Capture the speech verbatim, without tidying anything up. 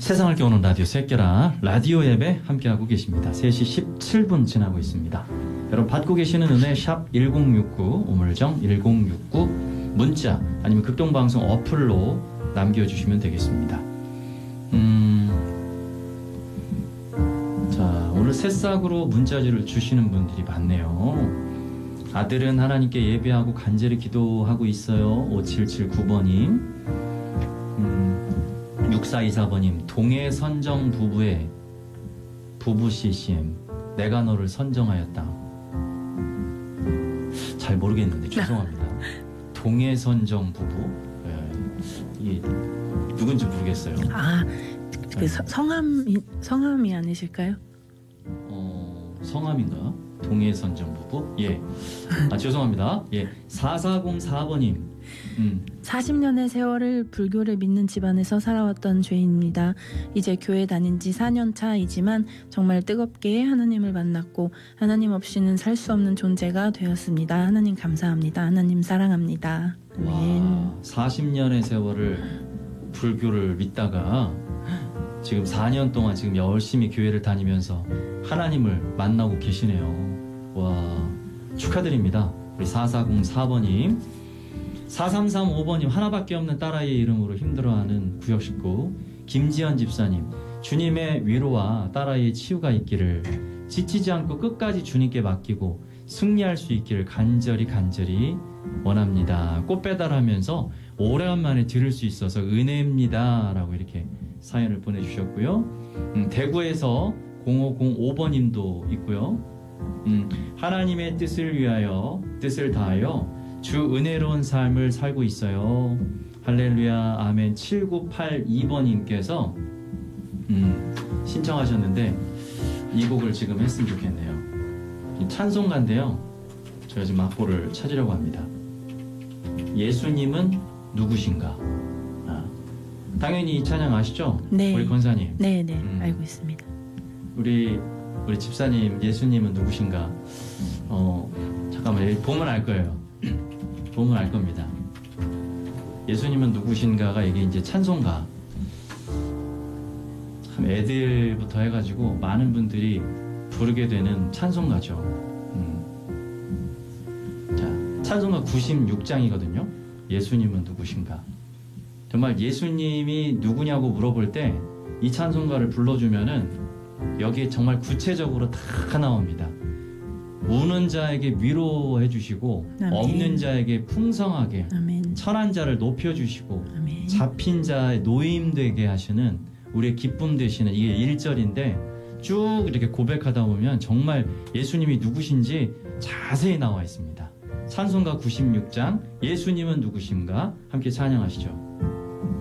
세상을 깨우는 라디오 쇠껴라 라디오 앱에 함께하고 계십니다. 세 시 십칠 분 지나고 있습니다. 여러분 받고 계시는 은혜 샵 일공육구 우물정 일공육구 문자 아니면 극동방송 어플로 남겨주시면 되겠습니다. 음, 자 오늘 새싹으로 문자지를 주시는 분들이 많네요. 아들은 하나님께 예배하고 간절히 기도하고 있어요. 오칠칠구 번님 음, 육사이사 번님 동해선정 부부의 부부 씨씨엠 내가 너를 선정하였다. 잘 모르겠는데 죄송합니다. 동해선정 부부 예, 이게 누군지 모르겠어요. 아, 그 네. 성함이 성함이 아니실까요? 어, 성함인가? 동해선정 부부? 예. 아 죄송합니다. 예. 사사공사 번님 음. 사십 년의 세월을 불교를 믿는 집안에서 살아왔던 죄인입니다. 이제 교회 다닌 지 사 년 차이지만 정말 뜨겁게 하나님을 만났고 하나님 없이는 살 수 없는 존재가 되었습니다. 하나님 감사합니다. 하나님 사랑합니다. 와, 사십 년의 세월을 불교를 믿다가 지금 사 년 동안 지금 열심히 교회를 다니면서 하나님을 만나고 계시네요. 와, 축하드립니다. 우리 사사공사 번님 사삼삼오 번님 하나밖에 없는 딸아이의 이름으로 힘들어하는 구역식구 김지연 집사님 주님의 위로와 딸아이의 치유가 있기를 지치지 않고 끝까지 주님께 맡기고 승리할 수 있기를 간절히 간절히 원합니다. 꽃 배달하면서 오래간만에 들을 수 있어서 은혜입니다 라고 이렇게 사연을 보내주셨고요. 음, 대구에서 공오공오 번님도 있고요. 음, 하나님의 뜻을 위하여 뜻을 다하여 주 은혜로운 삶을 살고 있어요. 할렐루야 아멘. 칠구팔이 번님께서 음, 신청하셨는데 이 곡을 지금 했으면 좋겠네요. 찬송가인데요. 제가 지금 악보를 찾으려고 합니다. 예수님은 누구신가? 아, 당연히 이 찬양 아시죠? 네. 우리 권사님. 네네 음. 알고 있습니다. 우리 우리 집사님 예수님은 누구신가? 어 잠깐만 보면 알 거예요. 보면 알 겁니다. 예수님은 누구신가가 이게 이제 찬송가. 참 애들부터 해가지고 많은 분들이 부르게 되는 찬송가죠. 음. 자, 찬송가 구십육 장이거든요. 예수님은 누구신가? 정말 예수님이 누구냐고 물어볼 때 이 찬송가를 불러주면은 여기에 정말 구체적으로 다 나옵니다. 우는 자에게 위로해 주시고 아멘. 없는 자에게 풍성하게 아멘. 천한 자를 높여주시고 아멘. 잡힌 자의 노임되게 하시는 우리의 기쁨 되시는 이게 일 절인데 쭉 이렇게 고백하다 보면 정말 예수님이 누구신지 자세히 나와 있습니다. 찬송가 구십육 장 예수님은 누구신가 함께 찬양하시죠.